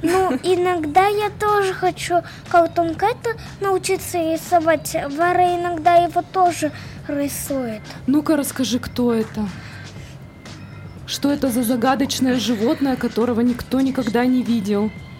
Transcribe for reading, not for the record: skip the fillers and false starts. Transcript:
Ну, иногда я тоже хочу Картун Кэта научиться рисовать. Варя иногда его тоже рисует. Ну-ка, расскажи, кто это? Что это за загадочное животное, которого никто никогда не видел?